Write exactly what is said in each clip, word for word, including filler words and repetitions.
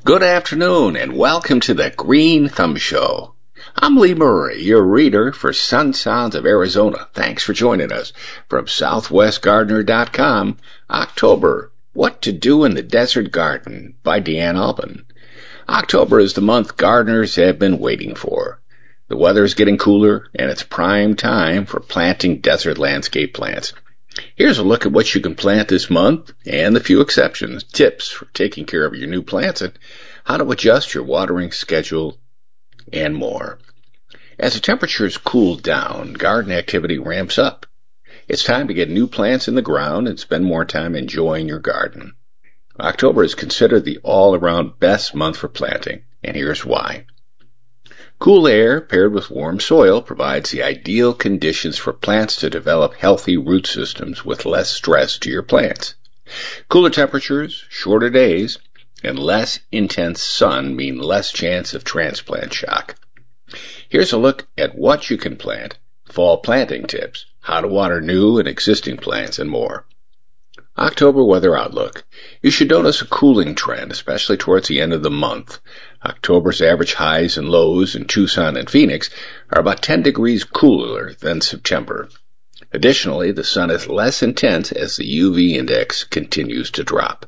Good afternoon and welcome to the Green Thumb Show. I'm Lee Murray, your reader for Sun Sounds of Arizona. Thanks for joining us from Southwest Gardener dot com. October, What to Do in the Desert Garden by Deanne Albin. October is the month gardeners have been waiting for. The weather is getting cooler and it's prime time for planting desert landscape plants. Here's a look at what you can plant this month and the few exceptions, tips for taking care of your new plants, and how to adjust your watering schedule, and more. As the temperatures cool down, garden activity ramps up. It's time to get new plants in the ground and spend more time enjoying your garden. October is considered the all-around best month for planting, and here's why. Cool air paired with warm soil provides the ideal conditions for plants to develop healthy root systems with less stress to your plants. Cooler temperatures, shorter days, and less intense sun mean less chance of transplant shock. Here's a look at what you can plant, fall planting tips, how to water new and existing plants, and more. October weather outlook. You should notice a cooling trend, especially towards the end of the month. October's average highs and lows in Tucson and Phoenix are about ten degrees cooler than September. Additionally, the sun is less intense as the U V index continues to drop.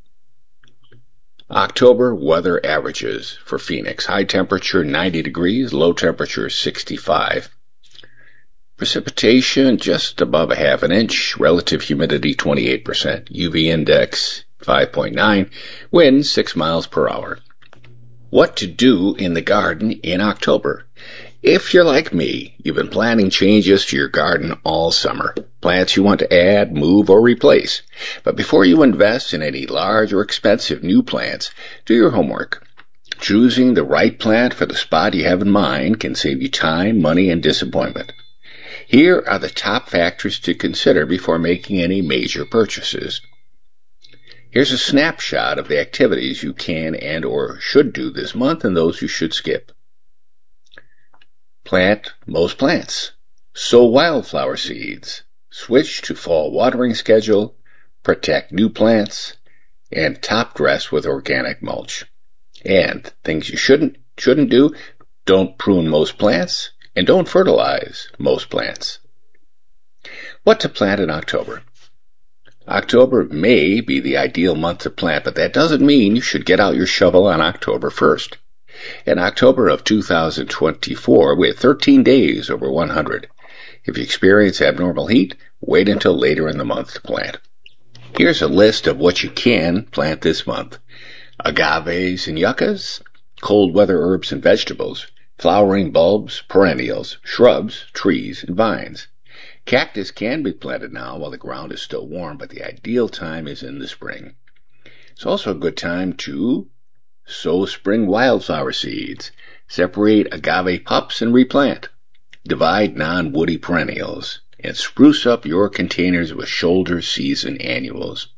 October weather averages for Phoenix. High temperature ninety degrees, low temperature sixty-five. Precipitation just above a half an inch, relative humidity twenty-eight percent, U V index five point nine, wind six miles per hour. What to do in the garden in October? If you're like me, you've been planning changes to your garden all summer, plants you want to add, move, or replace. But before you invest in any large or expensive new plants, do your homework. Choosing the right plant for the spot you have in mind can save you time, money, and disappointment. Here are the top factors to consider before making any major purchases. Here's a snapshot of the activities you can and or should do this month and those you should skip. Plant most plants. Sow wildflower seeds. Switch to fall watering schedule. Protect new plants. And top dress with organic mulch. And things you shouldn't shouldn't do, don't prune most plants. And don't fertilize most plants. What to plant in October? October may be the ideal month to plant, but that doesn't mean you should get out your shovel on October first. In October of two thousand twenty-four, we had thirteen days over one hundred. If you experience abnormal heat, wait until later in the month to plant. Here's a list of what you can plant this month. Agaves and yuccas, cold weather herbs and vegetables, flowering bulbs, perennials, shrubs, trees, and vines. Cactus can be planted now while the ground is still warm, but the ideal time is in the spring. It's also a good time to sow spring wildflower seeds, separate agave pups and replant, divide non-woody perennials, and spruce up your containers with shoulder season annuals.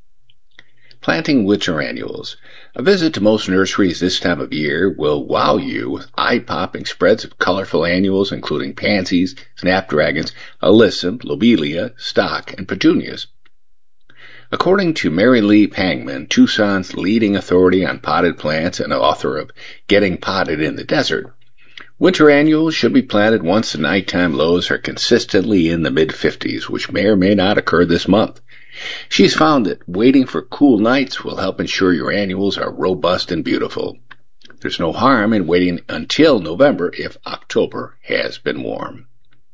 Planting winter annuals. A visit to most nurseries this time of year will wow you with eye-popping spreads of colorful annuals, including pansies, snapdragons, alyssum, lobelia, stock, and petunias. According to Mary Lee Pangman, Tucson's leading authority on potted plants and author of Getting Potted in the Desert, winter annuals should be planted once the nighttime lows are consistently in the mid fifties, which may or may not occur this month. She's found that waiting for cool nights will help ensure your annuals are robust and beautiful. There's no harm in waiting until November if October has been warm.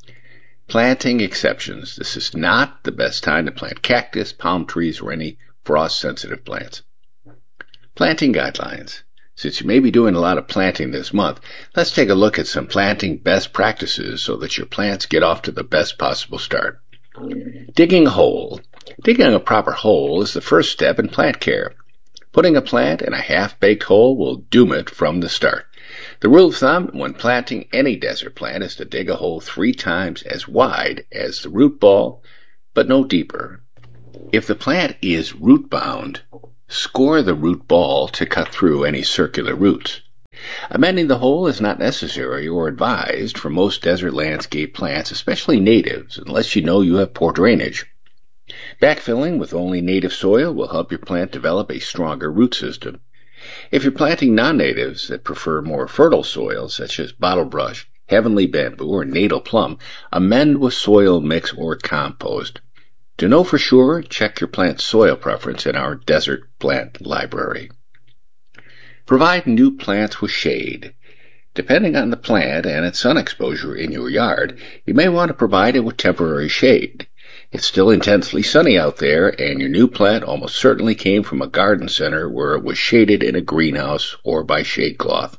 Planting exceptions. This is not the best time to plant cactus, palm trees, or any frost-sensitive plants. Planting guidelines. Since you may be doing a lot of planting this month, let's take a look at some planting best practices so that your plants get off to the best possible start. Digging a hole. Digging a proper hole is the first step in plant care. Putting a plant in a half-baked hole will doom it from the start. The rule of thumb when planting any desert plant is to dig a hole three times as wide as the root ball, but no deeper. If the plant is root-bound, score the root ball to cut through any circular roots. Amending the hole is not necessary or advised for most desert landscape plants, especially natives, unless you know you have poor drainage. Backfilling with only native soil will help your plant develop a stronger root system. If you're planting non-natives that prefer more fertile soils, such as bottlebrush, heavenly bamboo, or natal plum, amend with soil mix or compost. To know for sure, check your plant's soil preference in our Desert Plant Library. Provide new plants with shade. Depending on the plant and its sun exposure in your yard, you may want to provide it with temporary shade. It's still intensely sunny out there, and your new plant almost certainly came from a garden center where it was shaded in a greenhouse or by shade cloth.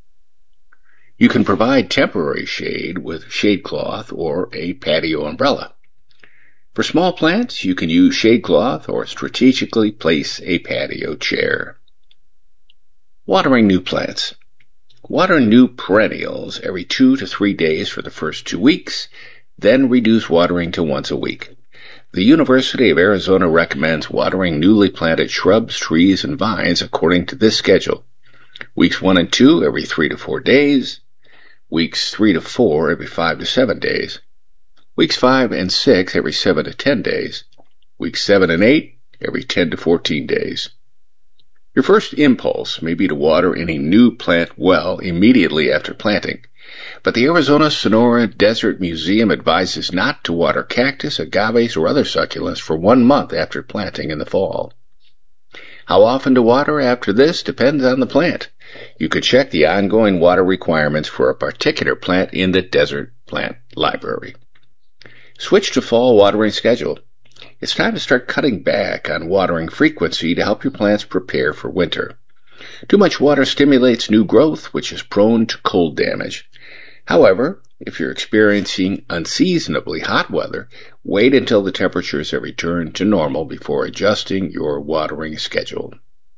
You can provide temporary shade with shade cloth or a patio umbrella. For small plants, you can use shade cloth or strategically place a patio chair. Watering new plants. Water new perennials every two to three days for the first two weeks, then reduce watering to once a week. The University of Arizona recommends watering newly planted shrubs, trees, and vines according to this schedule. Weeks one and two every three to four days. Weeks three to four every five to seven days. Weeks five and six every seven to ten days. Weeks seven and eight every ten to fourteen days. Your first impulse may be to water any new plant well immediately after planting, but the Arizona Sonora Desert Museum advises not to water cactus, agaves, or other succulents for one month after planting in the fall. How often to water after this depends on the plant. You could check the ongoing water requirements for a particular plant in the Desert Plant Library. Switch to fall watering schedule. It's time to start cutting back on watering frequency to help your plants prepare for winter. Too much water stimulates new growth, which is prone to cold damage. However, if you're experiencing unseasonably hot weather, wait until the temperatures have returned to normal before adjusting your watering schedule.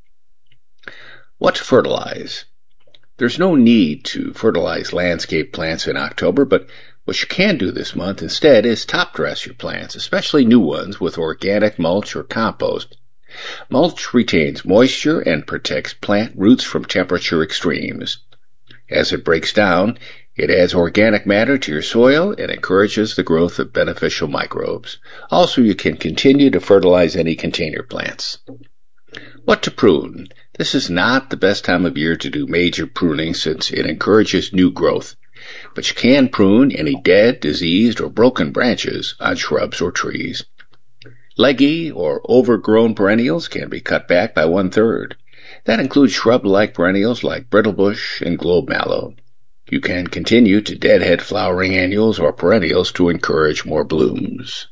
What to fertilize? There's no need to fertilize landscape plants in October, but what you can do this month instead is top dress your plants, especially new ones, with organic mulch or compost. Mulch retains moisture and protects plant roots from temperature extremes. As it breaks down, it adds organic matter to your soil and encourages the growth of beneficial microbes. Also, you can continue to fertilize any container plants. What to prune? This is not the best time of year to do major pruning since it encourages new growth, but you can prune any dead, diseased, or broken branches on shrubs or trees. Leggy or overgrown perennials can be cut back by one-third. That includes shrub-like perennials like brittlebush and globe mallow. You can continue to deadhead flowering annuals or perennials to encourage more blooms.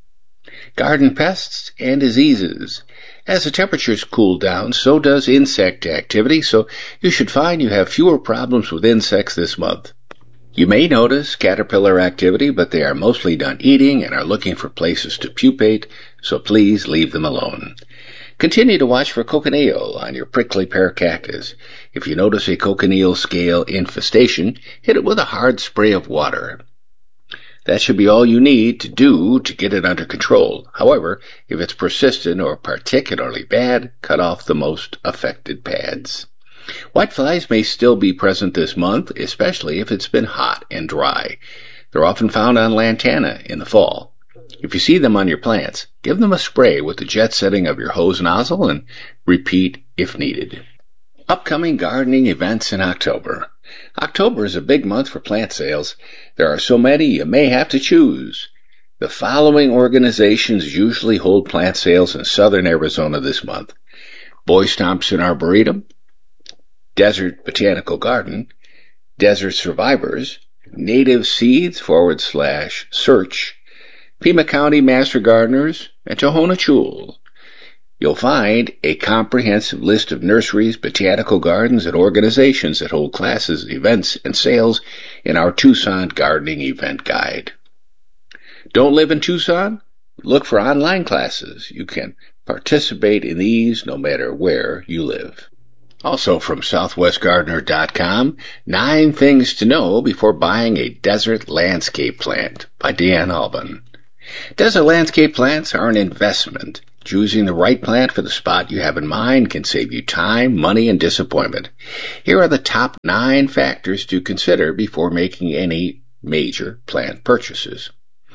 Garden pests and diseases. As the temperatures cool down, so does insect activity, so you should find you have fewer problems with insects this month. You may notice caterpillar activity, but they are mostly done eating and are looking for places to pupate, so please leave them alone. Continue to watch for cochineal on your prickly pear cactus. If you notice a cochineal scale infestation, hit it with a hard spray of water. That should be all you need to do to get it under control. However, if it's persistent or particularly bad, cut off the most affected pads. Whiteflies may still be present this month, especially if it's been hot and dry. They're often found on lantana in the fall. If you see them on your plants, give them a spray with the jet setting of your hose nozzle and repeat if needed. Upcoming gardening events in October. October is a big month for plant sales. There are so many you may have to choose. The following organizations usually hold plant sales in southern Arizona this month: Boyce Thompson Arboretum, Desert Botanical Garden, Desert Survivors, Native Seeds forward slash search, Pima County Master Gardeners, and Tohono Chul. You'll find a comprehensive list of nurseries, botanical gardens, and organizations that hold classes, events, and sales in our Tucson Gardening Event Guide. Don't live in Tucson? Look for online classes. You can participate in these no matter where you live. Also from southwest gardener dot com, Nine Things to Know Before Buying a Desert Landscape Plant by Deanne Alban. Desert landscape plants are an investment. Choosing the right plant for the spot you have in mind can save you time, money, and disappointment. Here are the top nine factors to consider before making any major plant purchases.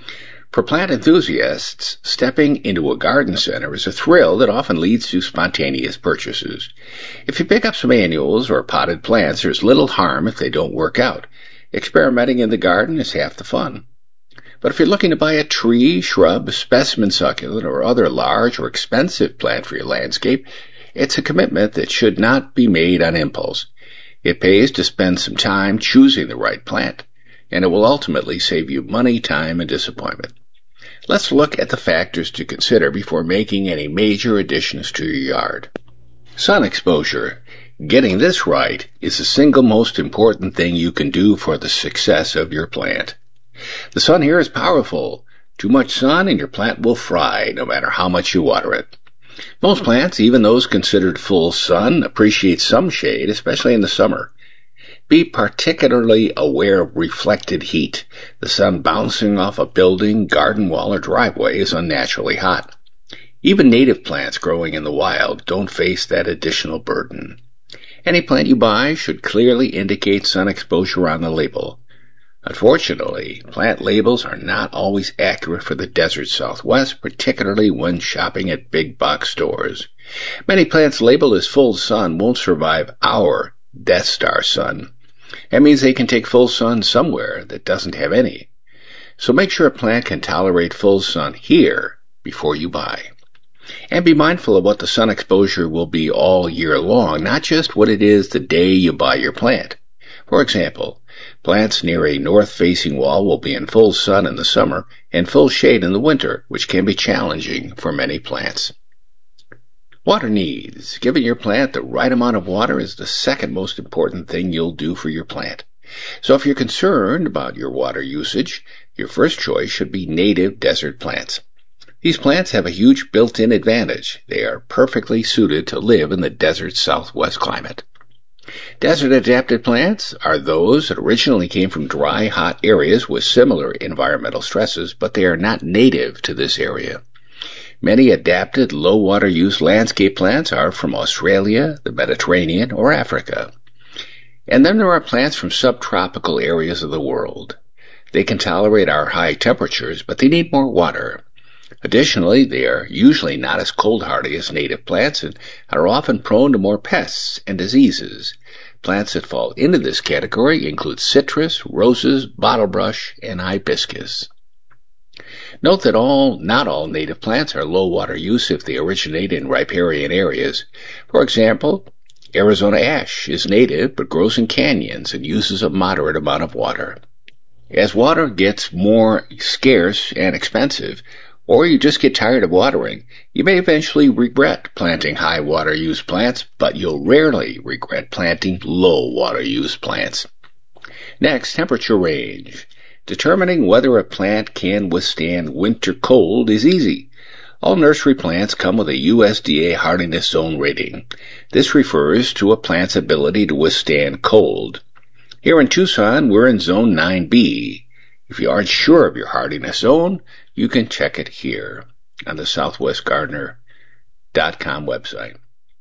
For plant enthusiasts, stepping into a garden center is a thrill that often leads to spontaneous purchases. If you pick up some annuals or potted plants, there's little harm if they don't work out. Experimenting in the garden is half the fun. But if you're looking to buy a tree, shrub, specimen succulent, or other large or expensive plant for your landscape, it's a commitment that should not be made on impulse. It pays to spend some time choosing the right plant, and it will ultimately save you money, time, and disappointment. Let's look at the factors to consider before making any major additions to your yard. Sun exposure. Getting this right is the single most important thing you can do for the success of your plant. The sun here is powerful. Too much sun and your plant will fry, no matter how much you water it. Most plants, even those considered full sun, appreciate some shade, especially in the summer. Be particularly aware of reflected heat. The sun bouncing off a building, garden wall, or driveway is unnaturally hot. Even native plants growing in the wild don't face that additional burden. Any plant you buy should clearly indicate sun exposure on the label. Unfortunately, plant labels are not always accurate for the desert Southwest, particularly when shopping at big box stores. Many plants labeled as full sun won't survive our Death Star sun. That means they can take full sun somewhere that doesn't have any. So make sure a plant can tolerate full sun here before you buy. And be mindful of what the sun exposure will be all year long, not just what it is the day you buy your plant. For example, plants near a north-facing wall will be in full sun in the summer and full shade in the winter, which can be challenging for many plants. Water needs. Giving your plant the right amount of water is the second most important thing you'll do for your plant. So if you're concerned about your water usage, your first choice should be native desert plants. These plants have a huge built-in advantage. They are perfectly suited to live in the desert Southwest climate. Desert-adapted plants are those that originally came from dry, hot areas with similar environmental stresses, but they are not native to this area. Many adapted, low-water use landscape plants are from Australia, the Mediterranean, or Africa. And then there are plants from subtropical areas of the world. They can tolerate our high temperatures, but they need more water. Additionally, they are usually not as cold-hardy as native plants and are often prone to more pests and diseases. Plants that fall into this category include citrus, roses, bottlebrush, and hibiscus. Note that all, not all native plants are low water use if they originate in riparian areas. For example, Arizona ash is native but grows in canyons and uses a moderate amount of water. As water gets more scarce and expensive, or you just get tired of watering, you may eventually regret planting high water use plants, but you'll rarely regret planting low water use plants. Next, temperature range. Determining whether a plant can withstand winter cold is easy. All nursery plants come with a U S D A hardiness zone rating. This refers to a plant's ability to withstand cold. Here in Tucson, we're in zone nine B. If you aren't sure of your hardiness zone, you can check it here on the southwest gardener dot com website.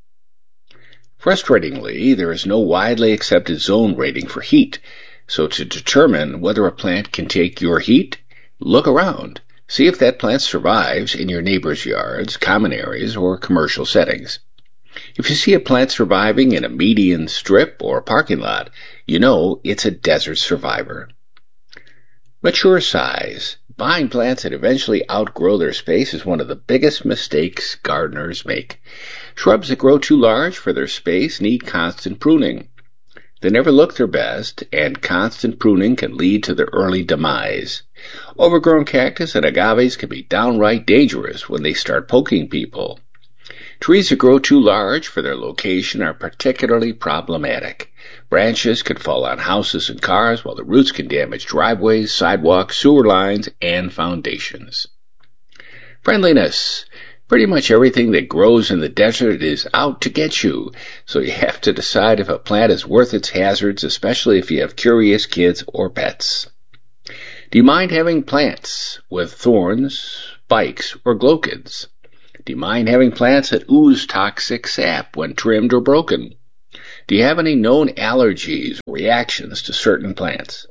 Frustratingly, there is no widely accepted zone rating for heat, so to determine whether a plant can take your heat, look around. See if that plant survives in your neighbor's yards, common areas, or commercial settings. If you see a plant surviving in a median strip or parking lot, you know it's a desert survivor. Mature size. Buying plants that eventually outgrow their space is one of the biggest mistakes gardeners make. Shrubs that grow too large for their space need constant pruning. They never look their best, and constant pruning can lead to their early demise. Overgrown cactus and agaves can be downright dangerous when they start poking people. Trees that grow too large for their location are particularly problematic. Branches can fall on houses and cars, while the roots can damage driveways, sidewalks, sewer lines, and foundations. Friendliness. Pretty much everything that grows in the desert is out to get you, so you have to decide if a plant is worth its hazards, especially if you have curious kids or pets. Do you mind having plants with thorns, spikes, or glochids? Do you mind having plants that ooze toxic sap when trimmed or broken? Do you have any known allergies or reactions to certain plants?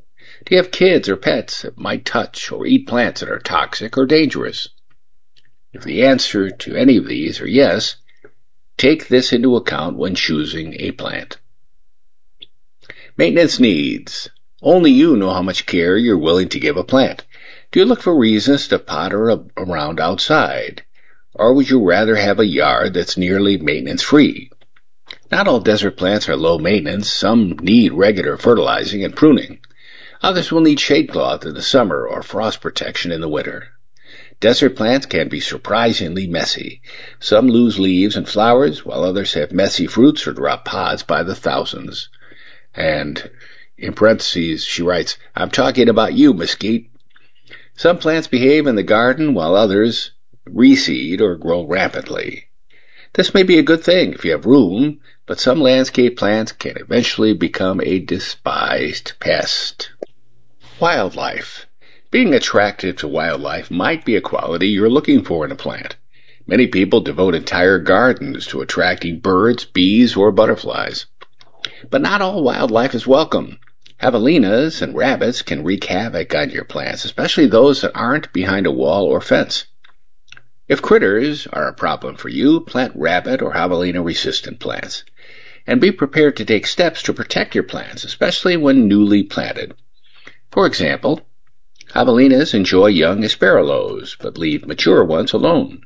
Do you have kids or pets that might touch or eat plants that are toxic or dangerous? If the answer to any of these are yes, take this into account when choosing a plant. Maintenance needs. Only you know how much care you're willing to give a plant. Do you look for reasons to potter around outside? Or would you rather have a yard that's nearly maintenance-free? Not all desert plants are low maintenance. Some need regular fertilizing and pruning. Others will need shade cloth in the summer or frost protection in the winter. Desert plants can be surprisingly messy. Some lose leaves and flowers, while others have messy fruits or drop pods by the thousands. And in parentheses, she writes, I'm talking about you, mesquite. Some plants behave in the garden while others reseed or grow rapidly. This may be a good thing if you have room, but some landscape plants can eventually become a despised pest. Wildlife. Being attractive to wildlife might be a quality you're looking for in a plant. Many people devote entire gardens to attracting birds, bees, or butterflies. But not all wildlife is welcome. Javelinas and rabbits can wreak havoc on your plants, especially those that aren't behind a wall or fence. If critters are a problem for you, plant rabbit or javelina-resistant plants. And be prepared to take steps to protect your plants, especially when newly planted. For example, javelinas enjoy young aspergilloes, but leave mature ones alone.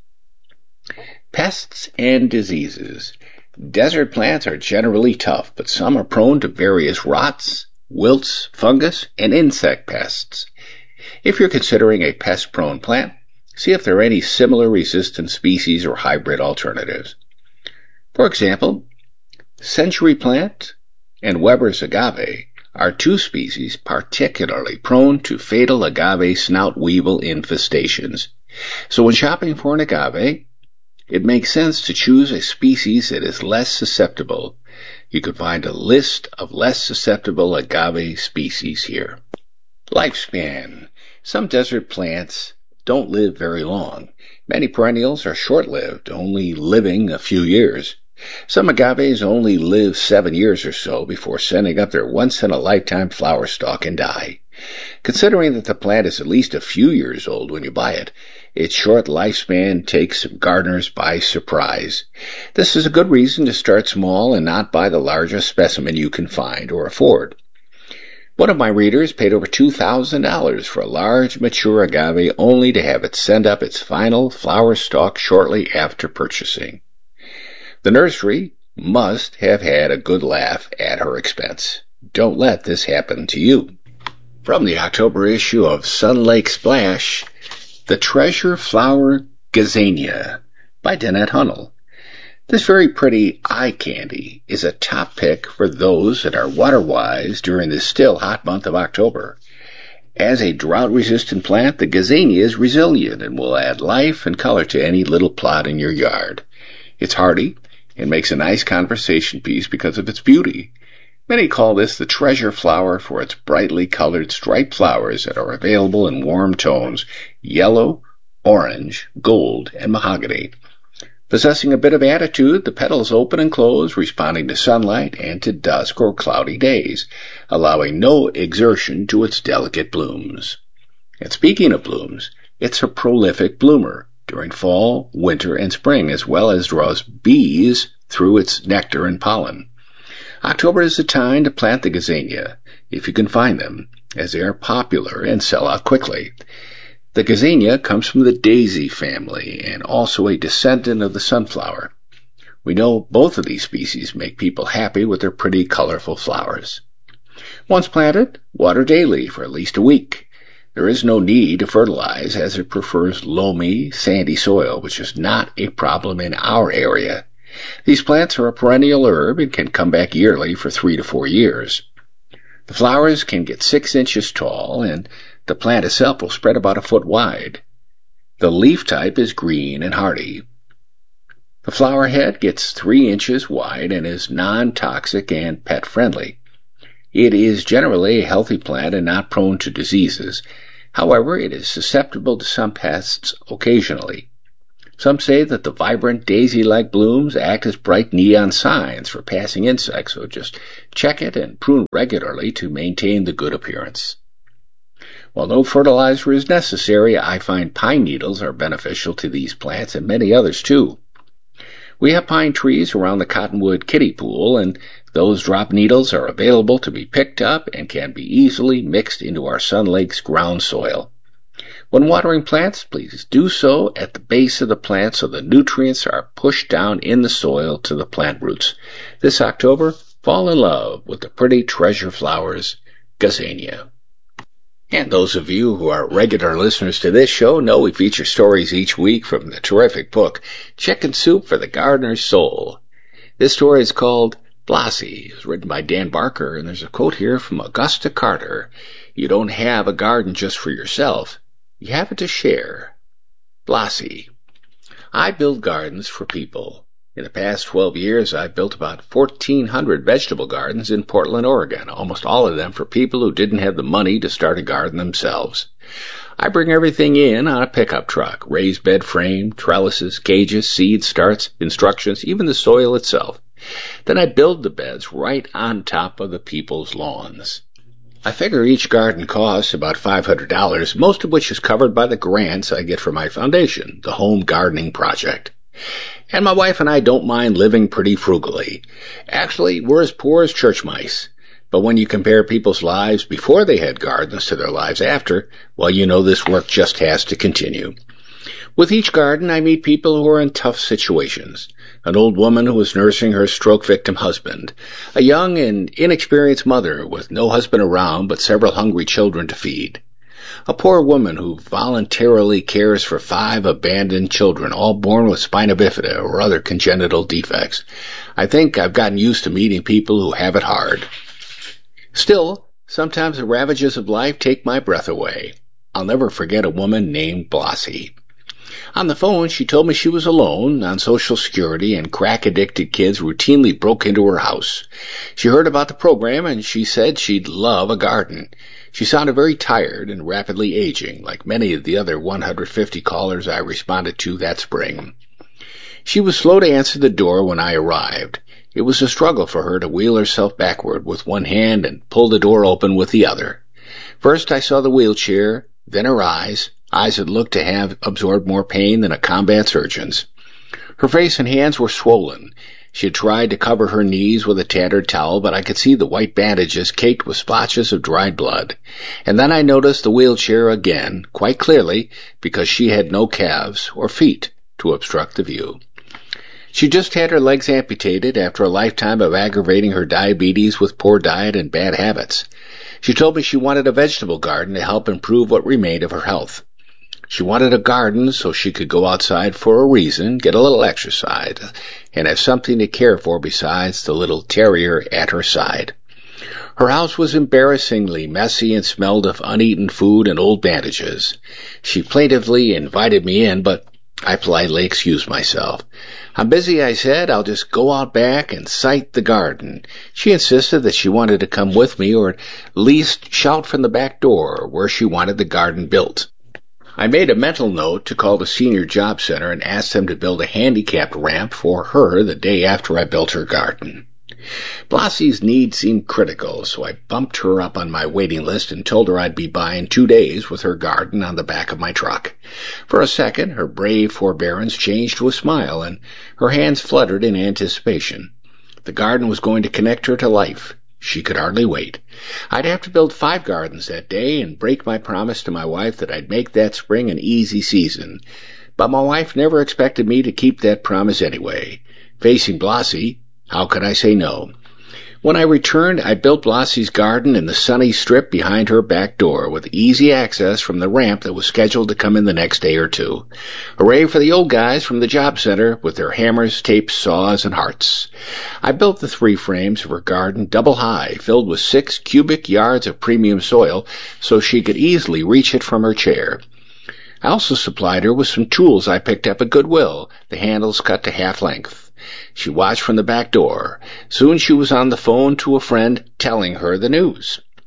Pests and diseases. Desert plants are generally tough, but some are prone to various rots, wilts, fungus, and insect pests. If you're considering a pest-prone plant, see if there are any similar resistant species or hybrid alternatives. For example, century plant and Weber's agave are two species particularly prone to fatal agave snout weevil infestations. So when shopping for an agave, it makes sense to choose a species that is less susceptible. You can find a list of less susceptible agave species here. Lifespan. Some desert plants don't live very long. Many perennials are short-lived, only living a few years. Some agaves only live seven years or so before sending up their once-in-a-lifetime flower stalk and die. Considering that the plant is at least a few years old when you buy it, its short lifespan takes some gardeners by surprise. This is a good reason to start small and not buy the largest specimen you can find or afford. One of my readers paid over two thousand dollars for a large, mature agave only to have it send up its final flower stalk shortly after purchasing. The nursery must have had a good laugh at her expense. Don't let this happen to you. From the October issue of Sun Lake Splash, The Treasure Flower Gazania by Danette Hunnell. This very pretty eye candy is a top pick for those that are water-wise during the still hot month of October. As a drought-resistant plant, the gazania is resilient and will add life and color to any little plot in your yard. It's hardy and makes a nice conversation piece because of its beauty. Many call this the treasure flower for its brightly colored striped flowers that are available in warm tones, yellow, orange, gold, and mahogany. Possessing a bit of attitude, the petals open and close, responding to sunlight and to dusk or cloudy days, allowing no exertion to its delicate blooms. And speaking of blooms, it's a prolific bloomer during fall, winter, and spring, as well as draws bees through its nectar and pollen. October is the time to plant the gazania, if you can find them, as they are popular and sell out quickly. The gazania comes from the daisy family and also a descendant of the sunflower. We know both of these species make people happy with their pretty, colorful flowers. Once planted, water daily for at least a week. There is no need to fertilize, as it prefers loamy, sandy soil, which is not a problem in our area. These plants are a perennial herb and can come back yearly for three to four years. The flowers can get six inches tall, and the plant itself will spread about a foot wide. The leaf type is green and hardy. The flower head gets three inches wide and is non-toxic and pet-friendly. It is generally a healthy plant and not prone to diseases. However, it is susceptible to some pests occasionally. Some say that the vibrant daisy-like blooms act as bright neon signs for passing insects, so just check it and prune regularly to maintain the good appearance. While no fertilizer is necessary, I find pine needles are beneficial to these plants and many others too. We have pine trees around the Cottonwood kiddie pool, and those drop needles are available to be picked up and can be easily mixed into our Sun Lakes ground soil. When watering plants, please do so at the base of the plant so the nutrients are pushed down in the soil to the plant roots. This October, fall in love with the pretty treasure flowers, Gazania. And those of you who are regular listeners to this show know we feature stories each week from the terrific book, Chicken Soup for the Gardener's Soul. This story is called Blasi. It was written by Dan Barker, and there's a quote here from Augusta Carter. You don't have a garden just for yourself. You have it to share. Blasi. I build gardens for people. In the past twelve years, I've built about fourteen hundred vegetable gardens in Portland, Oregon, almost all of them for people who didn't have the money to start a garden themselves. I bring everything in on a pickup truck, raised bed frame, trellises, cages, seeds, starts, instructions, even the soil itself. Then I build the beds right on top of the people's lawns. I figure each garden costs about five hundred dollars, most of which is covered by the grants I get from my foundation, the Home Gardening Project. And my wife and I don't mind living pretty frugally. Actually, we're as poor as church mice. But when you compare people's lives before they had gardens to their lives after, well, you know this work just has to continue. With each garden, I meet people who are in tough situations. An old woman who is nursing her stroke victim husband. A young and inexperienced mother with no husband around but several hungry children to feed. A poor woman who voluntarily cares for five abandoned children, all born with spina bifida or other congenital defects. I think I've gotten used to meeting people who have it hard. Still, sometimes the ravages of life take my breath away. I'll never forget a woman named Blasi. On the phone, she told me she was alone, on Social Security, and crack-addicted kids routinely broke into her house. She heard about the program, and she said she'd love a garden. She sounded very tired and rapidly aging, like many of the other one hundred fifty callers I responded to that spring. She was slow to answer the door when I arrived. It was a struggle for her to wheel herself backward with one hand and pull the door open with the other. First I saw the wheelchair, then her eyes, eyes that looked to have absorbed more pain than a combat surgeon's. Her face and hands were swollen. She had tried to cover her knees with a tattered towel, but I could see the white bandages caked with splotches of dried blood. And then I noticed the wheelchair again, quite clearly, because she had no calves or feet to obstruct the view. She just had her legs amputated after a lifetime of aggravating her diabetes with poor diet and bad habits. She told me she wanted a vegetable garden to help improve what remained of her health. She wanted a garden so she could go outside for a reason, get a little exercise, and have something to care for besides the little terrier at her side. Her house was embarrassingly messy and smelled of uneaten food and old bandages. She plaintively invited me in, but I politely excused myself. I'm busy, I said. I'll just go out back and sight the garden. She insisted that she wanted to come with me, or at least shout from the back door where she wanted the garden built. I made a mental note to call the Senior Job Center and ask them to build a handicapped ramp for her the day after I built her garden. Blasi's needs seemed critical, so I bumped her up on my waiting list and told her I'd be by in two days with her garden on the back of my truck. For a second, her brave forbearance changed to a smile, and her hands fluttered in anticipation. The garden was going to connect her to life. She could hardly wait. I'd have to build five gardens that day and break my promise to my wife that I'd make that spring an easy season. But my wife never expected me to keep that promise anyway. Facing Blasi, how could I say no? When I returned, I built Blasi's garden in the sunny strip behind her back door, with easy access from the ramp that was scheduled to come in the next day or two. Hooray for the old guys from the job center with their hammers, tapes, saws, and hearts. I built the three frames of her garden double high, filled with six cubic yards of premium soil, so she could easily reach it from her chair. I also supplied her with some tools I picked up at Goodwill, the handles cut to half length. She watched from the back door. Soon she was on the phone to a friend telling her the news.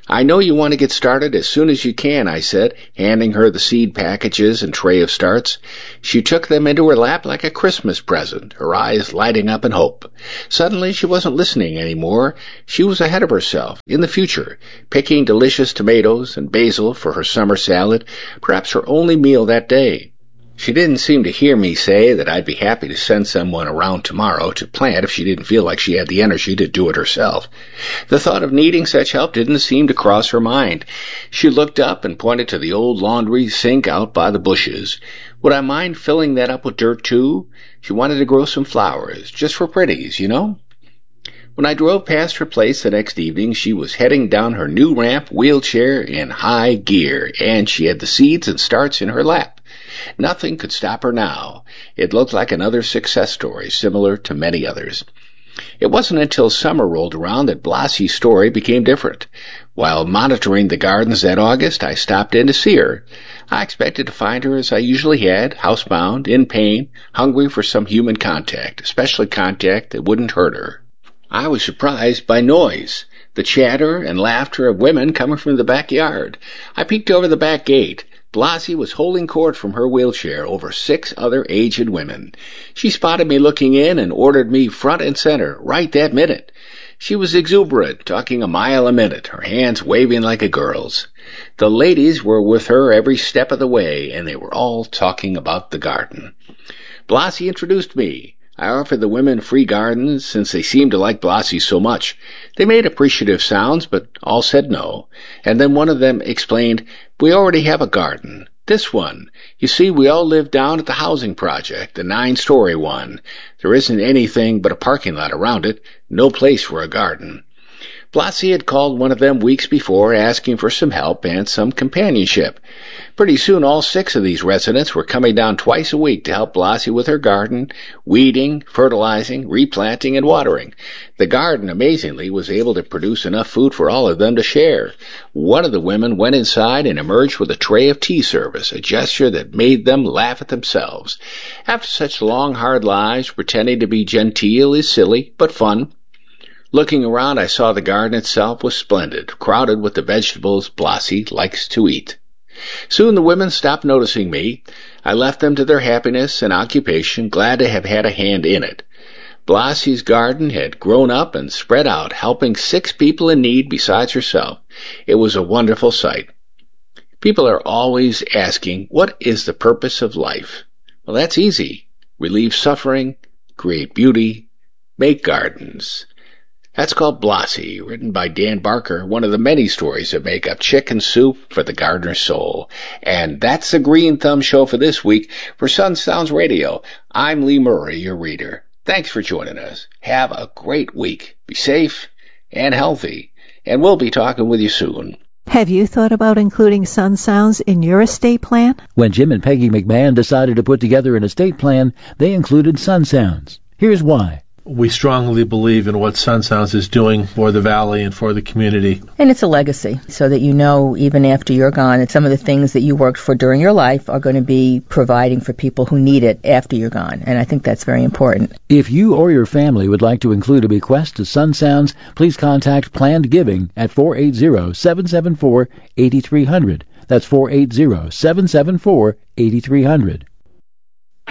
I know you want to get started as soon as you can, I said, handing her the seed packages and tray of starts. She took them into her lap like a Christmas present, her eyes lighting up in hope. Suddenly she wasn't listening anymore. She was ahead of herself, in the future, picking delicious tomatoes and basil for her summer salad, perhaps her only meal that day. She didn't seem to hear me say that I'd be happy to send someone around tomorrow to plant if she didn't feel like she had the energy to do it herself. The thought of needing such help didn't seem to cross her mind. She looked up and pointed to the old laundry sink out by the bushes. Would I mind filling that up with dirt too? She wanted to grow some flowers, just for pretties, you know? When I drove past her place the next evening, she was heading down her new ramp wheelchair in high gear, and she had the seeds and starts in her lap. Nothing could stop her now. It looked like another success story, similar to many others. It wasn't until summer rolled around that Blossie's story became different. While monitoring the gardens that August, I stopped in to see her. I expected to find her as I usually had, housebound, in pain, hungry for some human contact, especially contact that wouldn't hurt her. I was surprised by noise, the chatter and laughter of women coming from the backyard. I peeked over the back gate. Blossie was holding court from her wheelchair over six other aged women. She spotted me looking in and ordered me front and center right that minute. She was exuberant, talking a mile a minute, her hands waving like a girl's. The ladies were with her every step of the way, and they were all talking about the garden. Blossie introduced me. I offered the women free gardens since they seemed to like Blossie so much. They made appreciative sounds, but all said no. And then one of them explained, "We already have a garden. This one. You see, we all live down at the housing project, the nine-story one. There isn't anything but a parking lot around it, no place for a garden." Blossie had called one of them weeks before, asking for some help and some companionship. Pretty soon all six of these residents were coming down twice a week to help Blossie with her garden, weeding, fertilizing, replanting, and watering. The garden, amazingly, was able to produce enough food for all of them to share. One of the women went inside and emerged with a tray of tea service, a gesture that made them laugh at themselves. After such long, hard lives, pretending to be genteel is silly, but fun. Looking around, I saw the garden itself was splendid, crowded with the vegetables Blossie likes to eat. Soon the women stopped noticing me. I left them to their happiness and occupation, glad to have had a hand in it. Blossie's garden had grown up and spread out, helping six people in need besides herself. It was a wonderful sight. People are always asking, what is the purpose of life? Well, that's easy. Relieve suffering, create beauty, make gardens. That's called Blossie, written by Dan Barker, one of the many stories that make up Chicken Soup for the Gardener's Soul. And that's the Green Thumb Show for this week. For Sun Sounds Radio, I'm Lee Murray, your reader. Thanks for joining us. Have a great week. Be safe and healthy, and we'll be talking with you soon. Have you thought about including Sun Sounds in your estate plan? When Jim and Peggy McMahon decided to put together an estate plan, they included Sun Sounds. Here's why. We strongly believe in what Sun Sounds is doing for the Valley and for the community. And it's a legacy, so that you know, even after you're gone, that some of the things that you worked for during your life are going to be providing for people who need it after you're gone. And I think that's very important. If you or your family would like to include a bequest to Sun Sounds, please contact Planned Giving at four eight zero, seven seven four, eight three zero zero. That's four eight zero, seven seven four, eight three zero zero.